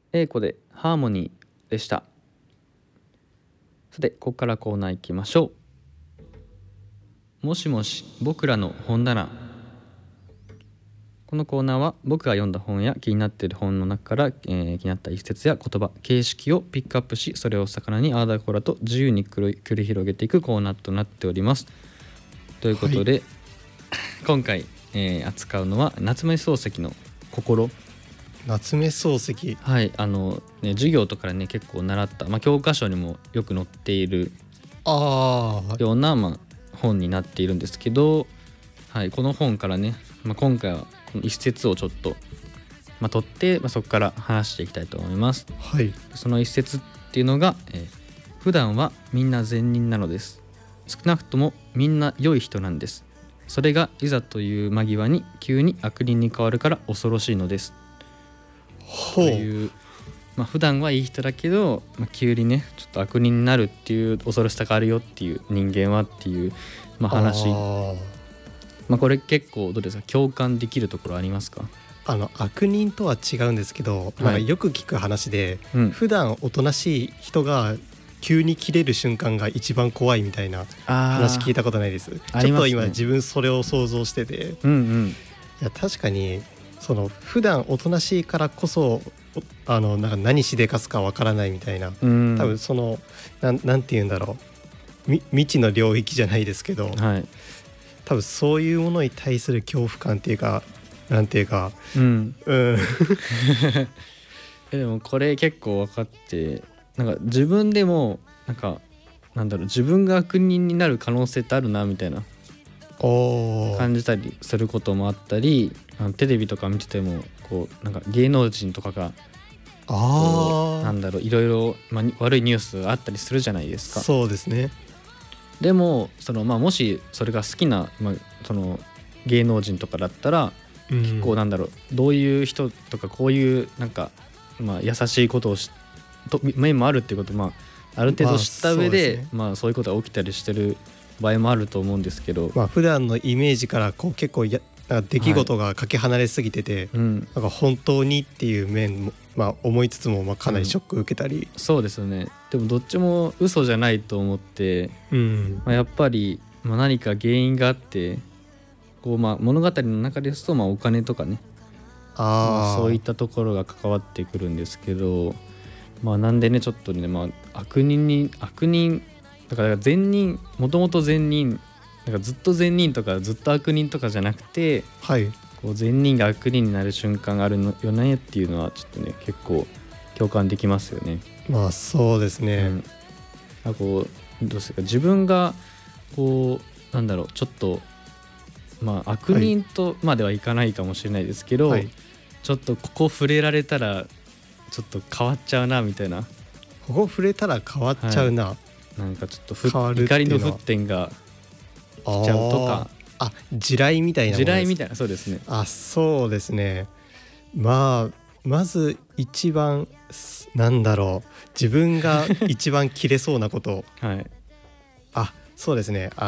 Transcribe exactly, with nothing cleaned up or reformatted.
英子でハーモニーでした。さて、ここからコーナー行きましょう。もしもし僕らの本棚。このコーナーは僕が読んだ本や気になっている本の中から、えー、気になった一節や言葉、形式をピックアップし、それを魚にあーだこらと自由に繰り広げていくコーナーとなっております。ということで、はい、今回、えー、扱うのは夏目漱石の心。 夏目漱石、 はい、あのね、授業とかでね結構習った、まあ、教科書にもよく載っているあような、まあ、本になっているんですけど、はい、この本からね、まあ、今回はこの一節をちょっと、まあ、取って、まあ、そこから話していきたいと思います。 はい、 その一節っていうのが、えー、普段はみんな善人なのです。少なくともみんな良い人なんです。それがいざという間際に急に悪人に変わるから恐ろしいのです。 ほう。 という、まあ、普段はいい人だけど、まあ、急にねちょっと悪人になるっていう恐ろしさがあるよっていう、人間はっていう、まあ、話。あ、まあ、これ結構どうですか、共感できるところありますか？ あの悪人とは違うんですけど、はい、なんかよく聞く話で、うん、普段おとなしい人が急に切れる瞬間が一番怖いみたいな話聞いたことないです。ちょっと今自分それを想像してて、 うんうん、 いや確かにその普段おとなしいからこそあのなんか何しでかすかわからないみたいな、うん、多分そのな ん, なんて言うんだろう、み未知の領域じゃないですけど、 はい、 多分そういうものに対する恐怖感っていうか、なんていうか、 うんうん、 でもこれ結構分かって、なんか自分でもなんかなんだろう、自分が悪人になる可能性ってあるなみたいな感じたりすることもあったり、あのテレビとか見ててもこうなんか芸能人とかがあなんだろういろいろ、まあ、悪いニュースがあったりするじゃないですか。 そうですね。 でもその、まあ、もしそれが好きな、まあ、その芸能人とかだったら、うん、結構なんだろう、どういう人とかこういうなんか、まあ、優しいことをしと面もあるっていうことを、まあ、ある程度知った上で、まあ そうですね、まあ、そういうことが起きたりしてる場合もあると思うんですけど、 まあ、普段のイメージからこう結構やなんか出来事がかけ離れすぎてて、はい、うん、なんか本当にっていう面も、まあ、思いつつもまあかなりショック受けたり、 うん、そうですよね。でもどっちも嘘じゃないと思って、うん、まあ、やっぱり、まあ、何か原因があってこう、まあ、物語の中ですと、まあ、お金とかね、 あ、 まあ、そういったところが関わってくるんですけど、まあ、なんでねちょっとね、まあ、悪人に悪人だから善人、もともと善人なんかずっと善人とかずっと悪人とかじゃなくて、 はい、 こう善人が悪人になる瞬間があるのよねっていうのはちょっとね結構共感できますよね。 まあそうですね、うん、 あこうどうですか、自分がこうなんだろうちょっとまあ悪人とまではいかないかもしれないですけど、はい、ちょっとここ触れられたらちょっと変わっちゃうなみたいな、 ここ触れたら変わっちゃうな、はい、 なんかちょっとふ怒りの沸点が来ちゃうとか、 あ地雷みたいなものです。 地雷みたいな、そうですね。 あそうですね。まあまず一番なんだろう、自分が一番切れそうなことはい、 あそうですね。